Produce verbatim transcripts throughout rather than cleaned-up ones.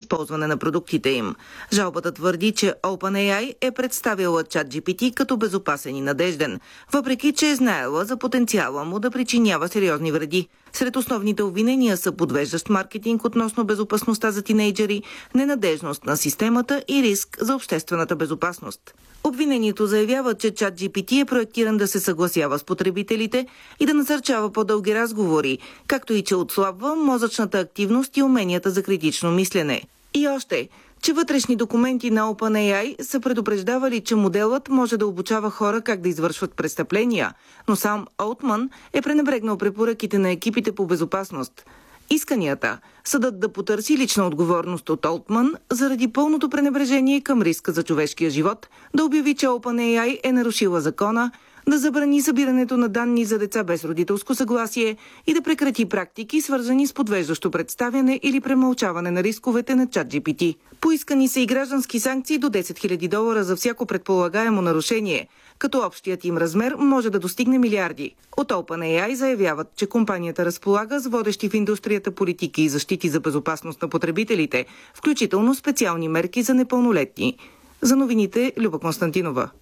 използване на продуктите им. Жалбата твърди, че OpenAI е представила ChatGPT като безопасен и надежден, въпреки че е знаела за потенциала му да причинява сериозни вреди. Сред основните обвинения са подвеждащ маркетинг относно безопасността за тинейджери, ненадежност на системата и риск за обществената безопасност. Обвинението заявява, че ChatGPT е проектиран да се съгласява с потребителите и да насърчава по-дълги разговори, както и че отслабва мозъчната активност и уменията за критично мислене. И още, че вътрешни документи на OpenAI са предупреждавали, че моделът може да обучава хора как да извършват престъпления, но сам Олтман е пренебрегнал препоръките на екипите по безопасност. Исканията – съдът да потърси лична отговорност от Олтман заради пълното пренебрежение към риска за човешкия живот, да обяви, че OpenAI е нарушила закона, да забрани събирането на данни за деца без родителско съгласие и да прекрати практики, свързани с подвеждащо представяне или премълчаване на рисковете на ChatGPT. Поискани са и граждански санкции до десет хиляди долара за всяко предполагаемо нарушение, като общият им размер може да достигне милиарди. От OpenAI заявяват, че компанията разполага с водещи в индустрията политики и защити за безопасност на потребителите, включително специални мерки за непълнолетни. За новините Люба Константинова.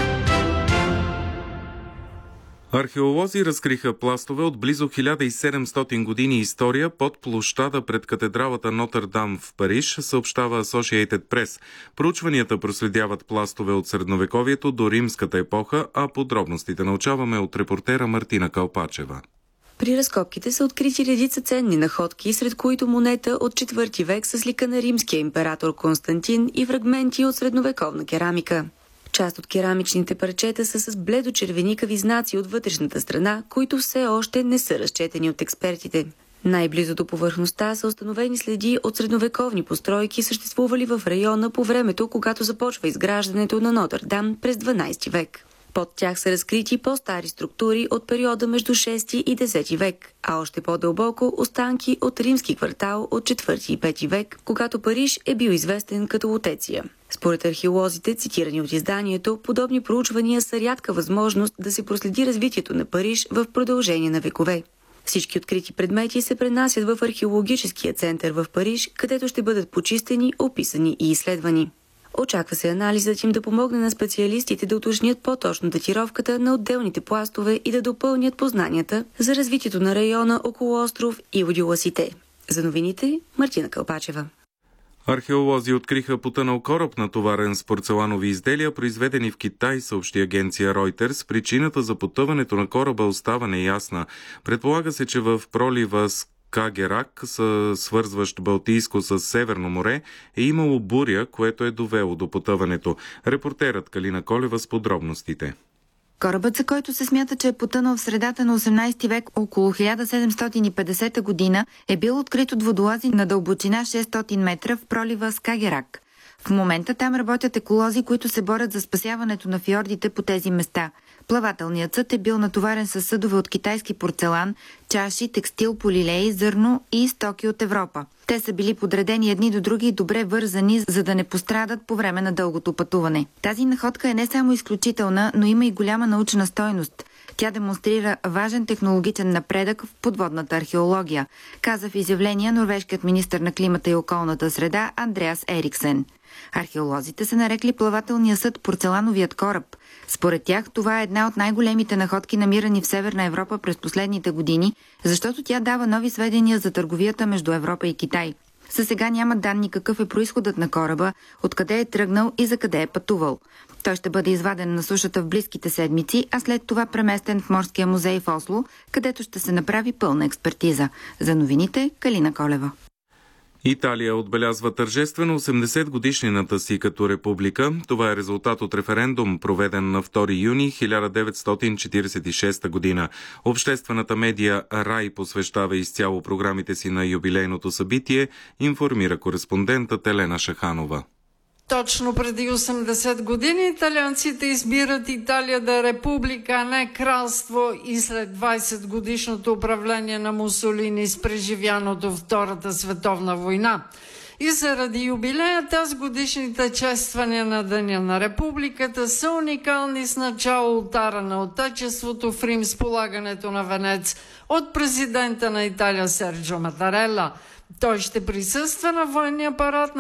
Археолози разкриха пластове от близо хиляда и седемстотин години история под площада пред катедралата Нотър-Дам в Париж, съобщава Associated Press. Проучванията проследяват пластове от средновековието до римската епоха, а подробностите научаваме от репортера Мартина Калпачева. При разкопките са открити редица ценни находки, сред които монета от четвърти век с лика на римския император Константин и фрагменти от средновековна керамика. Част от керамичните парчета са с бледо-червеникави знаци от вътрешната страна, които все още не са разчетени от експертите. Най-близо до повърхността са установени следи от средновековни постройки, съществували в района по времето, когато започва изграждането на Нотър-Дам през дванадесети век. Под тях са разкрити по-стари структури от периода между шести и десети век, а още по-дълбоко останки от римски квартал от четвърти и пети век, когато Париж е бил известен като Лутеция. Според археолозите, цитирани от изданието, подобни проучвания са рядка възможност да се проследи развитието на Париж в продължение на векове. Всички открити предмети се пренасят в археологическия център в Париж, където ще бъдат почистени, описани и изследвани. Очаква се анализът им да помогне на специалистите да уточнят по-точно датировката на отделните пластове и да допълнят познанията за развитието на района около остров Иводиласите. За новините Мартина Калпачева. Археолози откриха потънал кораб, натоварен с порцеланови изделия, произведени в Китай, съобщи агенция Reuters. Причината за потъването на кораба остава неясна. Предполага се, че в пролива Скагерак, свързващ Балтийско с Северно море, е имало буря, което е довело до потъването. Репортерът Калина Колева с подробностите. Корабът, за който се смята, че е потънал в средата на осемнадесети век около хиляда седемстотин и петдесета година, е бил открит от водолази на дълбочина шестстотин метра в пролива Скагерак. В момента там работят еколози, които се борят за спасяването на фиордите по тези места. Плавателният съд е бил натоварен със съдове от китайски порцелан, чаши, текстил, полилей, зърно и стоки от Европа. Те са били подредени едни до други и добре вързани, за да не пострадат по време на дългото пътуване. Тази находка е не само изключителна, но има и голяма научна стойност. Тя демонстрира важен технологичен напредък в подводната археология, каза в изявление норвежкият министър на климата и околната среда Андреас Ериксен. Археолозите са нарекли плавателния съд порцелановият кораб. Според тях това е една от най-големите находки, намирани в Северна Европа през последните години, защото тя дава нови сведения за търговията между Европа и Китай. За сега няма данни какъв е произходът на кораба, откъде е тръгнал и за къде е пътувал. Той ще бъде изваден на сушата в близките седмици, а след това преместен в Морския музей в Осло, където ще се направи пълна експертиза. За новините Калина Колева. Италия отбелязва тържествено осемдесет годишнината си като република. Това е резултат от референдум, проведен на втори юни хиляда деветстотин четиридесет и шеста година. Обществената медия Рай посвещава изцяло програмите си на юбилейното събитие, информира кореспондентът Елена Шаханова. Точно преди осемдесет години италианците избират Италия да е република, а не кралство, и след двадесет годишното управление на Мусолини с преживяното Втората световна война. И заради юбилея тази годишните чествания на Деня на републиката са уникални, с начало ултара на отечеството в Рим с полагането на венец от президента на Италия Серджо Матарела. Той ще присъства на военния парад на